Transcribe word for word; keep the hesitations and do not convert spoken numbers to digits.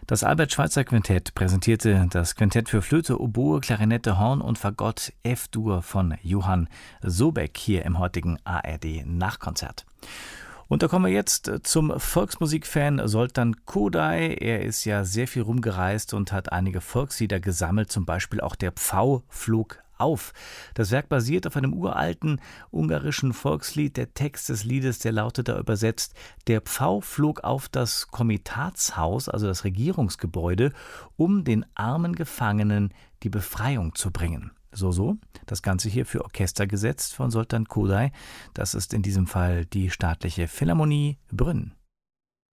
Das Albert-Schweitzer-Quintett präsentierte das Quintett für Flöte, Oboe, Klarinette, Horn und Fagott F-Dur von Johann Sobeck hier im heutigen A R D-Nachkonzert. Und da kommen wir jetzt zum Volksmusikfan Zoltan Kodály. Er ist ja sehr viel rumgereist und hat einige Volkslieder gesammelt, zum Beispiel auch Der Pfau flog auf. Das Werk basiert auf einem uralten ungarischen Volkslied. Der Text des Liedes, der lautet da übersetzt: Der Pfau flog auf das Komitatshaus, also das Regierungsgebäude, um den armen Gefangenen die Befreiung zu bringen. So, so. Das Ganze hier für Orchester gesetzt von Zoltan Kodály. Das ist in diesem Fall die Staatliche Philharmonie Brünn.